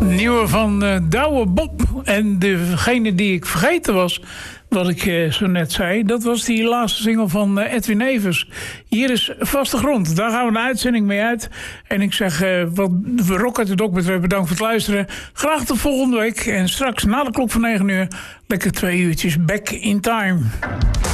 Nieuwe van Douwe Bob. En degene die ik vergeten was, wat ik zo net zei, dat was die laatste single van Edwin Evers. Hier is Vaste Grond. Daar gaan we de uitzending mee uit. En ik zeg, wat Rock uit de Dok betreft, bedankt voor het luisteren. Graag tot volgende week. En straks na de klok van 9 uur, lekker 2 uurtjes back in time.